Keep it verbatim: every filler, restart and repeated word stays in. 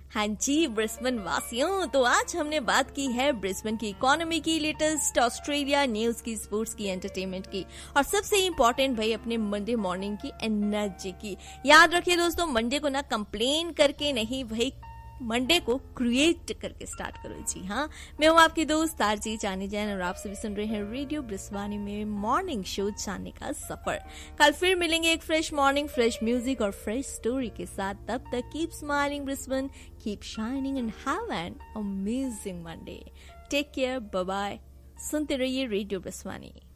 हाँ जी ब्रिस्बेन वासियों, तो आज हमने बात की है ब्रिस्बेन की इकोनॉमी की, लेटेस्ट ऑस्ट्रेलिया न्यूज की, स्पोर्ट्स की, एंटरटेनमेंट की और सबसे इम्पोर्टेंट भाई अपने मंडे मॉर्निंग की एनर्जी की। याद रखिए दोस्तों, मंडे को ना कंप्लेन करके नहीं भाई, मंडे को क्रिएट करके स्टार्ट करो जी। हाँ, मैं हूँ आपकी दोस्त आरजी जानी जैन और आप सभी सुन रहे हैं रेडियो ब्रिस्बेन में मॉर्निंग शो जानने का सफर। कल फिर मिलेंगे एक फ्रेश मॉर्निंग, फ्रेश म्यूजिक और फ्रेश स्टोरी के साथ। तब तक keep smiling Brisbane, keep shining and have an amazing Monday. Take care, bye bye. सुनते रहिए रेडियो ब्रिस्बेन।